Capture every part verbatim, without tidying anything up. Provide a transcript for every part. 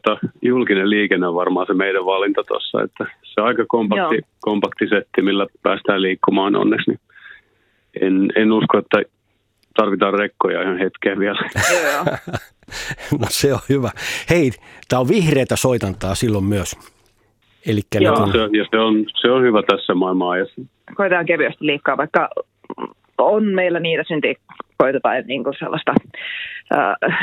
tota, julkinen liikenne on varmaan se meidän valinta tuossa, että se on aika kompakti, kompakti setti, millä päästään liikkumaan onneksi. Niin en, en usko, että tarvitaan rekkoja ihan hetkeen vielä. No se on hyvä. Hei, tämä on vihreätä soitantaa silloin myös. Elikkä Joo, niin se, ja se on, se on hyvä tässä maailmanajassa. Koitetaan kevyesti liikkua, vaikka on meillä niitä syntikoita tai niin kuin sellaista äh,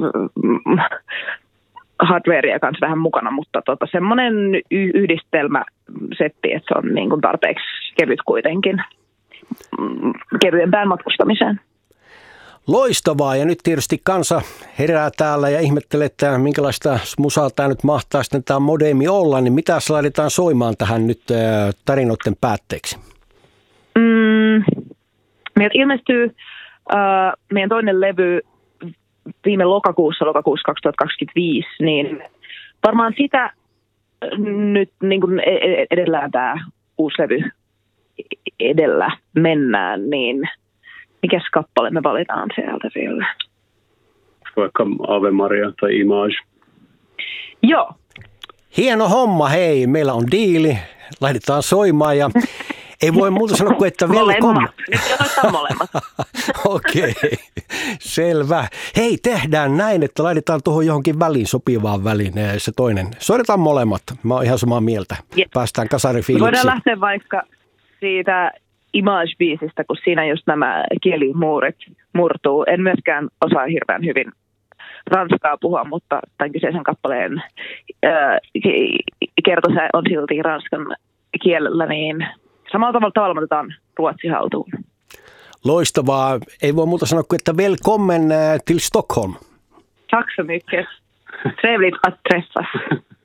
hardwarea kanssa vähän mukana, mutta tota, semmoinen y- yhdistelmäsetti, että se on niin kuin tarpeeksi kevyt kuitenkin kevyempään matkustamiseen. Loistavaa, ja nyt tietysti kansa herää täällä ja ihmettelee, että minkälaista musaa tämä nyt mahtaa sitten tämä modeemi olla, niin mitä laitetaan soimaan tähän nyt tarinoiden päätteeksi? Mm, meiltä ilmestyy äh, meidän toinen levy viime lokakuussa, lokakuussa kaksituhattakaksikymmentäviisi, niin varmaan sitä nyt niin kuin edellään tämä uusi levy edellä mennään, niin mikäs kappale me valitaan sieltä vielä? Vaikka Ave Maria tai Image. Joo. Hieno homma, hei. Meillä on diili. Laitetaan soimaan ja ei voi muuta sanoa kuin, että welcome. Molemmat. Nyt otetaan molemmat. Okei, okay. Selvä. Hei, tehdään näin, että laitetaan tuohon johonkin väliin, sopivaan väliin se toinen. Soitetaan molemmat. Mä oon ihan samaa mieltä. Yes. Päästään kasarifiiliksi. Voidaan lähteä vaikka siitä Image-biisistä, kun siinä just nämä kielimuurit murtuu. En myöskään osaa hirveän hyvin ranskaa puhua, mutta tämän kyseisen kappaleen ää, kertosä on silti ranskan kielellä, niin samalla tavalla tavalla otetaan ruotsi haltuun. Loistavaa. Ei voi muuta sanoa kuin, että välkommen till Stockholm. Tack så mycket. Trevligt att träffas.